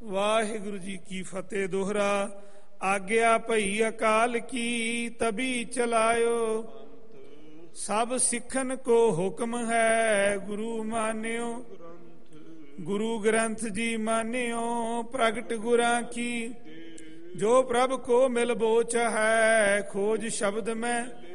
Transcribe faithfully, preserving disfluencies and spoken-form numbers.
ਵਾਹਿਗੁਰੂ ਜੀ ਕੀ ਫਤਿਹ। ਦੋਹਰਾ। ਆਗਿਆ ਭਈ ਅਕਾਲ ਕੀ ਤਬੀ ਚਲਾਇਓ, ਸਭ ਸਿੱਖਨ ਕੋ ਹੁਕਮ ਹੈ ਗੁਰੂ ਮਾਨਿਓ। ਗੁਰੂ ਗ੍ਰੰਥ ਜੀ ਮਾਨਿਓ ਪ੍ਰਗਟ ਗੁਰਾਂ ਕੀ, ਜੋ ਪ੍ਰਭ ਕੋ ਮਿਲ ਬੋਚ ਹੈ ਖੋਜ ਸ਼ਬਦ ਮੈਂ